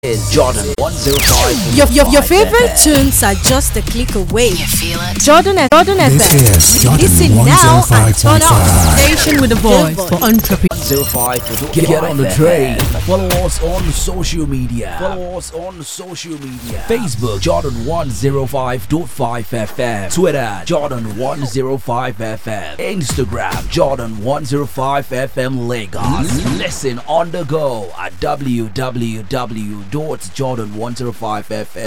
is Jordan 105. Your favorite tunes are just a click away. You feel it? Jordan This FM. is Jordan Listen now and turn up. 105.5. Station with the voice for entrepreneurs. 105. Get on the train. Follow us on social media. Facebook Jordan 105.5 FM. Twitter Jordan 105 FM. Instagram Jordan 105 FM Lagos. Listen on the go at www.jordan105fm.